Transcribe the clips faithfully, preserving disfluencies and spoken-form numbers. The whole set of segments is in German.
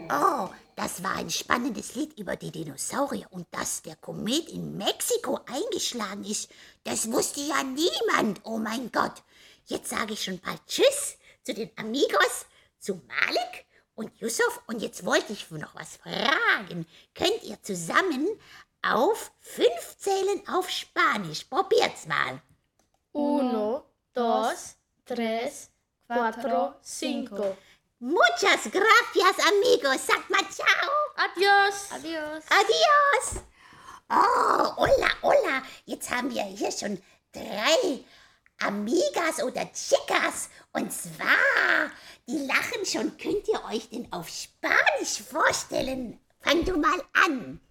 Oh, das war ein spannendes Lied über die Dinosaurier. Und dass der Komet in Mexiko eingeschlagen ist, das wusste ja niemand. Oh mein Gott. Jetzt sage ich schon bald Tschüss zu den Amigos, zu Malik und Yusuf. Und jetzt wollte ich noch was fragen. Könnt ihr zusammen auf fünf zählen auf Spanisch? Probiert's mal. Uno, dos, tres, cuatro, cinco. Muchas gracias, amigos. Sagt mal ciao. Adios. Adios. Adios. Oh, hola, hola. Jetzt haben wir hier schon drei Amigas oder Chicas. Und zwar, die lachen schon. Könnt ihr euch denn auf Spanisch vorstellen? Fang du mal an.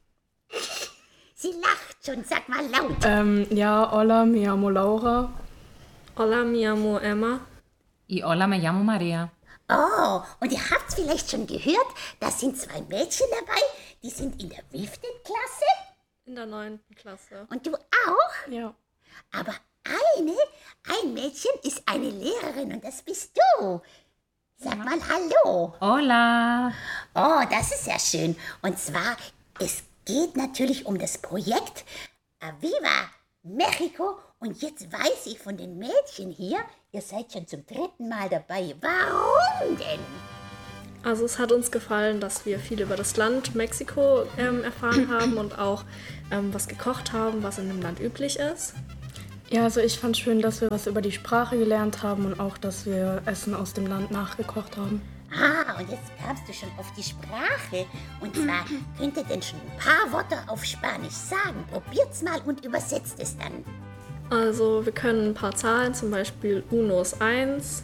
Sie lacht schon. Sag mal laut. Ähm, ja, hola, me llamo Laura. Hola, mi llamo Emma. Y hola, me llamo María. Oh, und ihr habt's vielleicht schon gehört, da sind zwei Mädchen dabei, die sind in der wievielten Klasse? In der neunten Klasse. Und du auch? Ja. Aber eine, ein Mädchen ist eine Lehrerin und das bist du. Sag mal Hallo. Hola. Oh, das ist ja schön. Und zwar, es geht natürlich um das Projekt Aviva Mexiko. Und jetzt weiß ich von den Mädchen hier, ihr seid schon zum dritten Mal dabei. Warum denn? Also es hat uns gefallen, dass wir viel über das Land Mexiko ähm, erfahren haben und auch ähm, was gekocht haben, was in dem Land üblich ist. Ja, also ich fand schön, dass wir was über die Sprache gelernt haben und auch, dass wir Essen aus dem Land nachgekocht haben. Ah, und jetzt kamst du schon auf die Sprache. Und zwar könnt ihr denn schon ein paar Worte auf Spanisch sagen. Probiert's mal und übersetzt es dann. Also wir können ein paar Zahlen, zum Beispiel Uno ist eins.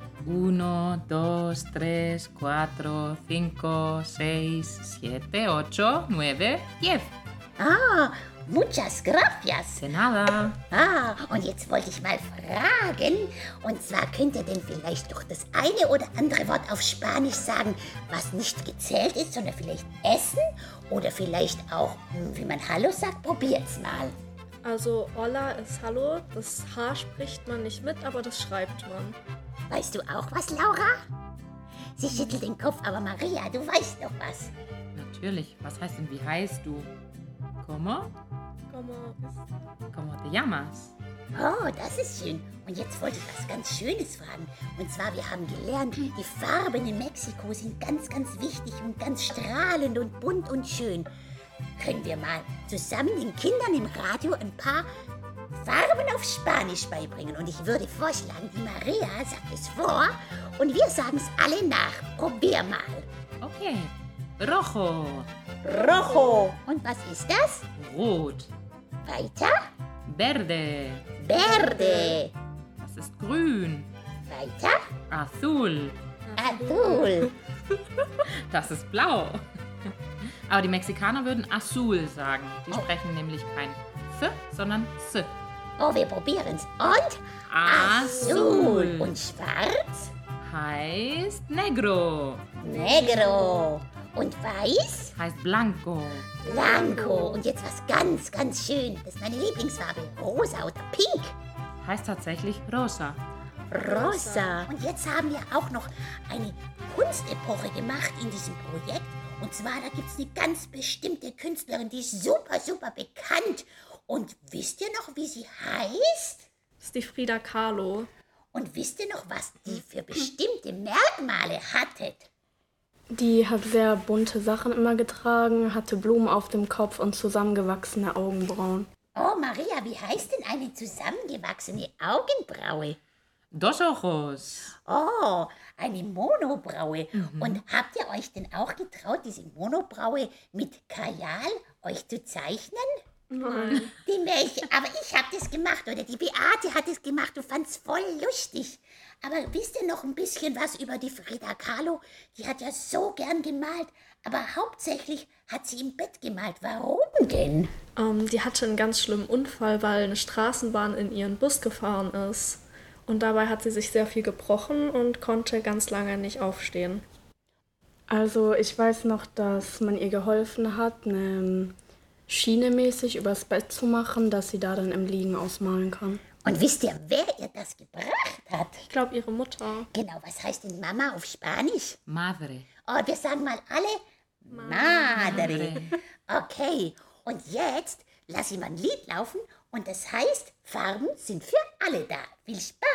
Uno, dos, tres, cuatro, cinco, seis, siete, ocho, nueve, diez. Ah, muchas gracias. De nada. Ah, und jetzt wollte ich mal fragen, und zwar könnt ihr denn vielleicht doch das eine oder andere Wort auf Spanisch sagen, was nicht gezählt ist, sondern vielleicht Essen oder vielleicht auch, hm, wie man Hallo sagt, probiert's mal. Also Hola ist Hallo, das H spricht man nicht mit, aber das schreibt man. Weißt du auch was, Laura? Sie schüttelt den Kopf, aber Maria, du weißt doch was. Natürlich. Was heißt denn, wie heißt du? ¿Cómo? Como ist ¿Cómo te llamas? Oh, das ist schön. Und jetzt wollte ich was ganz Schönes fragen. Und zwar, wir haben gelernt, die Farben in Mexiko sind ganz, ganz wichtig und ganz strahlend und bunt und schön. Können wir mal zusammen den Kindern im Radio ein paar Farben auf Spanisch beibringen? Und ich würde vorschlagen, die Maria sagt es vor und wir sagen es alle nach. Probier mal. Okay. Rojo. Rojo. Und was ist das? Rot. Weiter? Verde. Verde. Das ist grün. Weiter? Azul. Azul. Das ist blau. Aber die Mexikaner würden azul sagen. Die sprechen nämlich kein F, sondern S. Oh, wir probieren's. Und? Azul. Und schwarz? Heißt negro. Negro. Und weiß? Heißt blanco. Blanco. Und jetzt was ganz, ganz schön. Das ist meine Lieblingsfarbe. Rosa oder pink. Heißt tatsächlich rosa. Rosa. Und jetzt haben wir auch noch eine Kunstepoche gemacht in diesem Projekt. Und zwar, da gibt es eine ganz bestimmte Künstlerin, die ist super, super bekannt. Und wisst ihr noch, wie sie heißt? Das ist die Frida Kahlo. Und wisst ihr noch, was die für bestimmte Merkmale hatte? Die hat sehr bunte Sachen immer getragen, hatte Blumen auf dem Kopf und zusammengewachsene Augenbrauen. Oh, Maria, wie heißt denn eine zusammengewachsene Augenbraue? Dos ojos. Oh, eine Monobraue. Mhm. Und habt ihr euch denn auch getraut, diese Monobraue mit Kajal euch zu zeichnen? Nein. Die Mädchen, aber ich hab das gemacht, oder die Beate hat es gemacht und fand's voll lustig. Aber wisst ihr noch ein bisschen was über die Frida Kahlo? Die hat ja so gern gemalt, aber hauptsächlich hat sie im Bett gemalt. Warum denn? Ähm, die hatte einen ganz schlimmen Unfall, weil eine Straßenbahn in ihren Bus gefahren ist. Und dabei hat sie sich sehr viel gebrochen und konnte ganz lange nicht aufstehen. Also ich weiß noch, dass man ihr geholfen hat, eine Schiene mäßig übers Bett zu machen, dass sie da dann im Liegen ausmalen kann. Und wisst ihr, wer ihr das gebracht hat? Ich glaube, ihre Mutter. Genau, was heißt denn Mama auf Spanisch? Madre. Oh, wir sagen mal alle Madre. Okay, und jetzt lasse ich mal ein Lied laufen und das heißt, Farben sind für alle da. Viel Spaß!